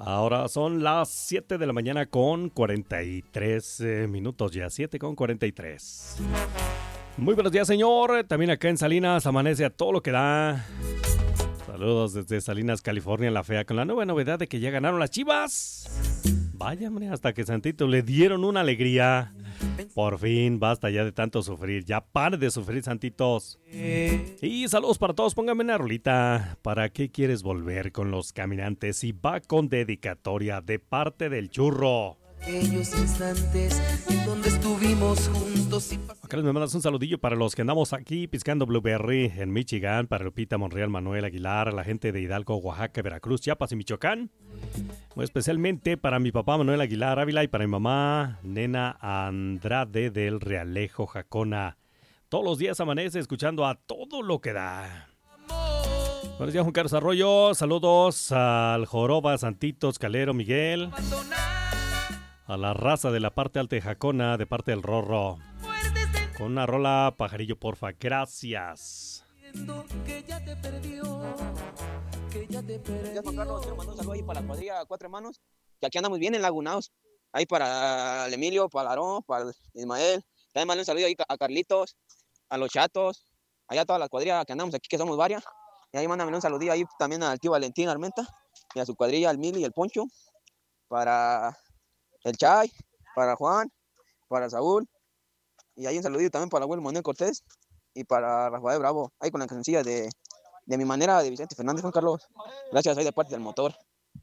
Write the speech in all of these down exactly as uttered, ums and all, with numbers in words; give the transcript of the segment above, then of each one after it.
Ahora son las siete de la mañana con cuarenta y tres eh, minutos ya, siete con cuarenta y tres. Muy buenos días, señor. También acá en Salinas amanece a todo lo que da. Saludos desde Salinas, California, en la fea, con la nueva novedad de que ya ganaron las Chivas. Vaya, hombre, hasta que Santito le dieron una alegría. Por fin, basta ya de tanto sufrir. Ya pare de sufrir, Santitos. Y saludos para todos. Póngame una rolita. ¿Para qué quieres volver con Los Caminantes? Y va con dedicatoria de parte del Churro. Aquellos instantes en donde estuvimos juntos y acá les me mandas un saludillo para los que andamos aquí piscando Blueberry en Michigan, para Lupita, Monreal, Manuel Aguilar, la gente de Hidalgo, Oaxaca, Veracruz, Chiapas y Michoacán. Muy especialmente para mi papá Manuel Aguilar Ávila y para mi mamá Nena Andrade del Realejo, Jacona. Todos los días amanece escuchando a todo lo que da. Buenos días, Juan Carlos Arroyo. Saludos al Joroba, Santitos, Calero, Miguel. A la raza de la parte alta de Jacona, de parte del Rorro. Con una rola, Pajarillo, porfa. Gracias. que ya te perdió, que ya te perdió. Ya, Juan Carlos, quiero mandar un saludo ahí para la cuadrilla Cuatro Hermanos, que aquí andamos bien enlagunados. Ahí para el Emilio, para el Aarón, para el Ismael. También mandé un saludo ahí a Carlitos, a los Chatos, allá a toda la cuadrilla que andamos aquí, que somos varias. Y ahí mándame un saludillo ahí también al tío Valentín Armenta y a su cuadrilla, al Mili y el Poncho, para el Chay, para Juan, para Saúl, y hay un saludito también para el abuelo Manuel Cortés y para Rafael Bravo, ahí con la cancioncilla de, de Mi Manera de Vicente Fernández. Juan Carlos, gracias, ahí de parte del motor.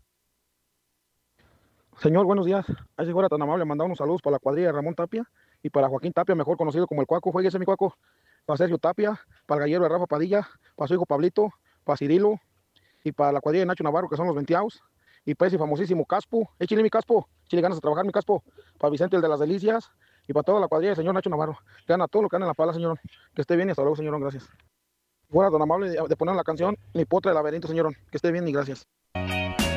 Señor, buenos días. Ahí se fuera tan amable mandar unos saludos para la cuadrilla de Ramón Tapia y para Joaquín Tapia, mejor conocido como el Cuaco. Jueguese mi Cuaco. Para Sergio Tapia, para el gallero de Rafa Padilla, para su hijo Pablito, para Cirilo y para la cuadrilla de Nacho Navarro, que son los Veintiaos. Y para ese famosísimo Caspo, échale mi Caspo, échale ganas de trabajar mi Caspo, para Vicente el de las Delicias y para toda la cuadrilla del señor Nacho Navarro. Que gana todo lo que gana en la pala, señor. Que esté bien y hasta luego, señor. Gracias. Fuera tan amable de, de poner la canción Mi Potra del Laberinto, señor. Que esté bien y gracias.